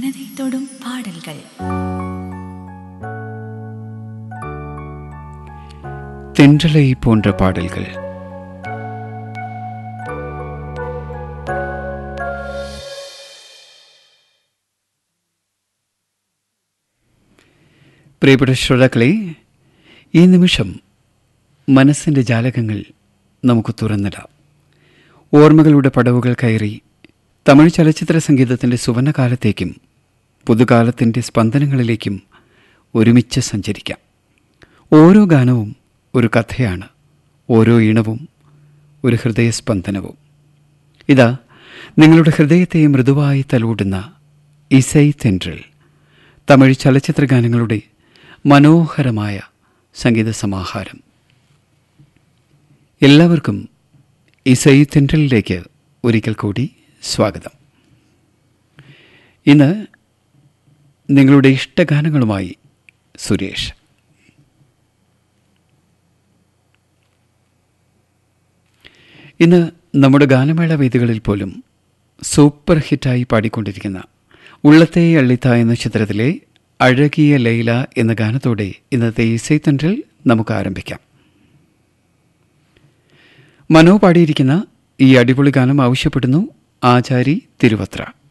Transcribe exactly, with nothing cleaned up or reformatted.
மனதை தொடும் பாடல்கள். தென்றலை போன்ற பாடல்கள். പ്രിയപ്പെട്ട ശ്രോതാക്കളെ, ഈ നിമിഷം മനസ്സിൻ്റെ ജാലകങ്ങൾ നമുക്ക് തുറന്നിടാം. ഓർമ്മകളുടെ പടവുകൾ കയറി തമിഴ് ചലച്ചിത്ര സംഗീതത്തിൻ്റെ സുവർണകാലത്തേക്കും പുതുകാലത്തിൻ്റെ സ്പന്ദനങ്ങളിലേക്കും ഒരുമിച്ച് സഞ്ചരിക്കാം. ഓരോ ഗാനവും ഒരു കഥയാണ്, ഓരോ ഈണവും ഒരു ഹൃദയസ്പന്ദനവും. ഇതാ നിങ്ങളുടെ ഹൃദയത്തെ മൃദുവായി തലോടുന്ന ഇസൈ തെன்றൽ, തമിഴ് ചലച്ചിത്ര ഗാനങ്ങളുടെ മനോഹരമായ സംഗീത സമാഹാരം. എല്ലാവർക്കും ഇസൈ തെன்றലിലേക്ക് ഒരിക്കൽ കൂടി സ്വാഗതം. ഇന്ന് നിങ്ങളുടെ ഇഷ്ടഗാനങ്ങളുമായി സുരേഷ്. ഇന്ന് നമ്മുടെ ഗാനമേള വേദികളിൽ പോലും സൂപ്പർ ഹിറ്റായി പാടിക്കൊണ്ടിരിക്കുന്ന ഉള്ളത്തെ അള്ളിത്ത എന്ന ചിത്രത്തിലെ അഴകിയ ലൈല എന്ന ഗാനത്തോടെ ഇന്നത്തെ ഇസൈ തെன்றൽ നമുക്ക് ആരംഭിക്കാം. മനോ പാടിയിരിക്കുന്ന ഈ അടിപൊളി ഗാനം ആവശ്യപ്പെടുന്നു ആചാരി തിരുവത്ര.